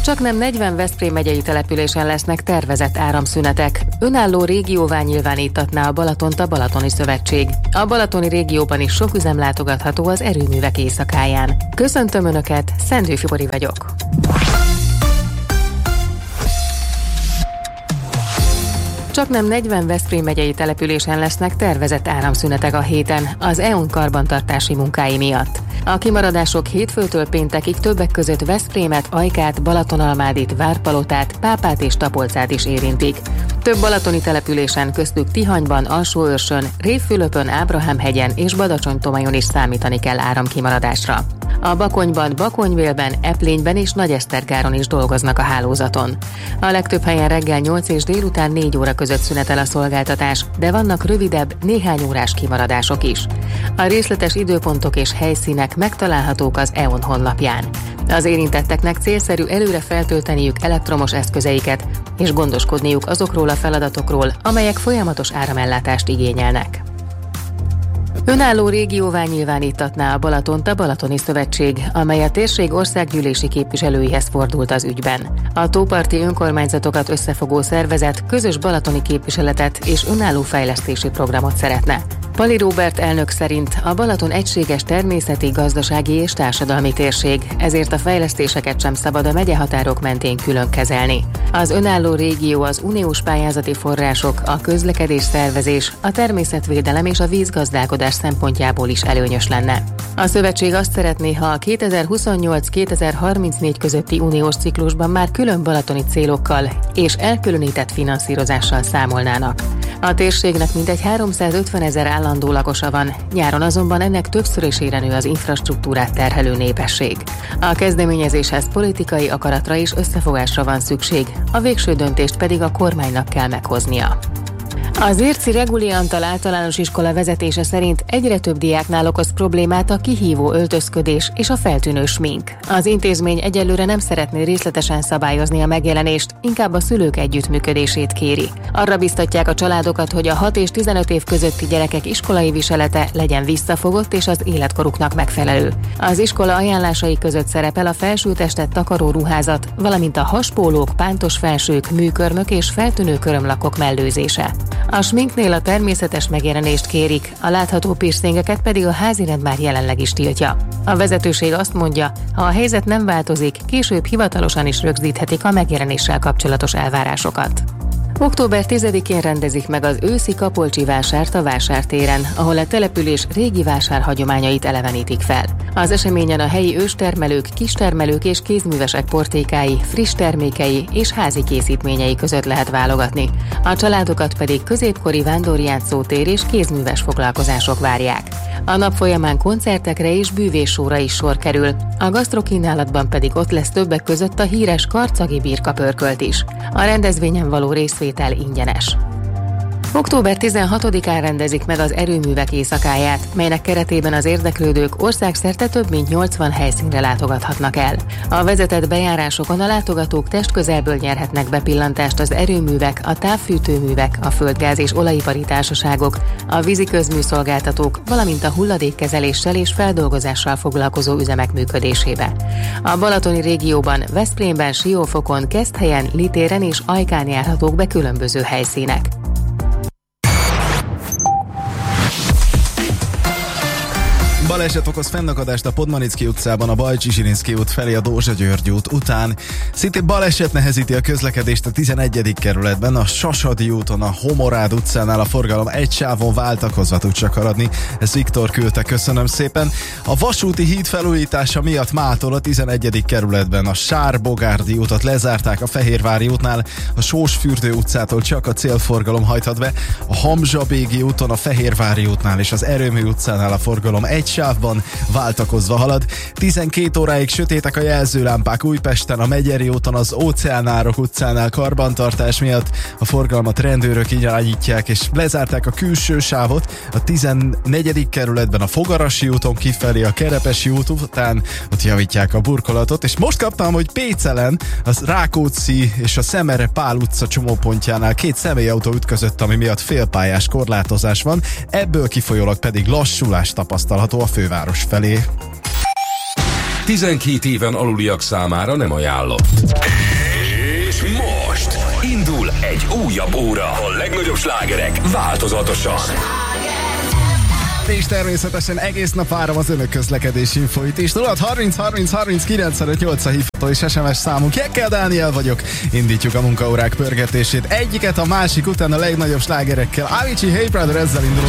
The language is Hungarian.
Csaknem 40 Veszprém megyei településen lesznek tervezett áramszünetek. Önálló régióvá nyilvánítatná a Balatont a Balatoni Szövetség. A balatoni régióban is sok üzem látogatható az erőművek éjszakáján. Köszöntöm Önöket, Szendő Fibori vagyok. Csaknem 40 Veszprém megyei településen lesznek tervezett áramszünetek a héten az EON karbantartási munkái miatt. A kimaradások hétfőtől péntekig többek között Veszprémet, Ajkát, Balatonalmádit, Várpalotát, Pápát és Tapolcát is érintik. Több balatoni településen, köztük Tihanyban, Alsóőrsön, Révfülöpön, Ábrahámhegyen és Badacsony-Tomajon is számítani kell áramkimaradásra. A Bakonyban, Bakonyvélben, Eplényben és Nagyesztergáron is dolgoznak a hálózaton. A legtöbb helyen reggel 8 és délután 4 óra között szünetel a szolgáltatás, de vannak rövidebb, néhány órás kimaradások is. A részletes időpontok és helyszínek megtalálhatók az EON honlapján. Az érintetteknek célszerű előre feltölteniük elektromos eszközeiket, és gondoskodniuk azokról a feladatokról, amelyek folyamatos áramellátást igényelnek. Önálló régióvá nyilvánítatná a Balatont a Balatoni Szövetség, amely a térség országgyűlési képviselőihez fordult az ügyben. A tóparti önkormányzatokat összefogó szervezet közös balatoni képviseletet és önálló fejlesztési programot szeretne. Pali Róbert elnök szerint a Balaton egységes természeti, gazdasági és társadalmi térség, ezért a fejlesztéseket sem szabad a megyehatárok mentén külön kezelni. Az önálló régió az uniós pályázati források, a közlekedés szervezés, a természetvédelem és a vízgazdálkodás szempontjából is előnyös lenne. A szövetség azt szeretné, ha a 2028-2034 közötti uniós ciklusban már külön balatoni célokkal és elkülönített finanszírozással számolnának. A térségnek mintegy 350 000 állandó lakosa van, nyáron azonban ennek többszörösére nő az infrastruktúrát terhelő népesség. A kezdeményezéshez politikai akaratra és összefogásra van szükség, a végső döntést pedig a kormánynak kell meghoznia. Az Érci Reguli Antal általános iskola vezetése szerint egyre több diáknál okoz problémát a kihívó öltözködés és a feltűnő smink. Az intézmény egyelőre nem szeretné részletesen szabályozni a megjelenést, inkább a szülők együttműködését kéri. Arra biztatják a családokat, hogy a 6 és 15 év közötti gyerekek iskolai viselete legyen visszafogott és az életkoruknak megfelelő. Az iskola ajánlásai között szerepel a felsőtestet takaró ruházat, valamint a haspólók, pántos felsők, műkörmök és feltűnő körömlakok mellőzése. A sminknél a természetes megjelenést kérik, a látható piercingeket pedig a házirend már jelenleg is tiltja. A vezetőség azt mondja, ha a helyzet nem változik, később hivatalosan is rögzíthetik a megjelenéssel kapcsolatos elvárásokat. Október 10-én rendezik meg az őszi Kapolcsi vásárt a vásártéren, ahol a település régi vásárhagyományait elevenítik fel. Az eseményen a helyi őstermelők, kistermelők és kézművesek portékái, friss termékei és házi készítményei között lehet válogatni. A családokat pedig középkori vándorjátszótér és kézműves foglalkozások várják. A nap folyamán koncertekre és bűvéssóra is sor kerül, a gasztrokínálatban pedig ott lesz többek között a híres karcagi birkapörkölt is. A rendezvényen való részvétel ingyenes. Október 16-án rendezik meg az erőművek éjszakáját, melynek keretében az érdeklődők országszerte több mint 80 helyszínre látogathatnak el. A vezetett bejárásokon a látogatók testközelből nyerhetnek bepillantást az erőművek, a távfűtőművek, a földgáz és olajipari társaságok, a vízi közműszolgáltatók, valamint a hulladékkezeléssel és feldolgozással foglalkozó üzemek működésébe. A balatoni régióban, Veszprémben, Siófokon, Keszthelyen, Litéren és Ajkán járhatók be különböző helyszínek. Baleset okoz fennakadást a Podmanicki utcában, a Bajcsy-Zsilinszky út felé a Dózsa-György út után. Szintén baleset nehezíti a közlekedést a 11. kerületben, a Sasadi úton, a Homorád utcánál a forgalom egy sávon váltakozva tud csak haladni. Ezt Viktor küldte, köszönöm szépen. A vasúti híd felújítása miatt mától a 11. kerületben a Sár-Bogárdi útot lezárták, a Fehérvári útnál a Sósfürdő utcától csak a célforgalom hajthat be, a Hamzsa-Bégi úton, a Fehérvári útnál és az Erőmű utcánál a forgalom egy sávban váltakozva halad. 12 óráig sötétek a jelzőlámpák Újpesten, a Megyeri úton, az Óceánárok utcánál karbantartás miatt a forgalmat rendőrök irányítják, és lezárták a külső sávot a 14. kerületben a Fogarasi úton kifelé, a Kerepesi út után, ott javítják a burkolatot, és most kaptam, hogy Pécelen, a Rákóczi és a Szemere Pál utca csomópontjánál 2 személyautó ütközött, ami miatt félpályás korlátozás van, ebből kifolyólag pedig lassulás tapasztalható a főváros felé. 12 éven aluliak számára nem ajánlott. És most indul egy újabb óra. A legnagyobb slágerek változatosan. És természetesen egész nap várom az önök közlekedési infoit is. 0-30-30-30-95-8 a hívható és SMS számunk. Jekkel Dániel vagyok. Indítjuk a munkaórák pörgetését. Egyiket a másik után a legnagyobb slágerekkel. Avicii, Hey Brother, ezzel indulunk.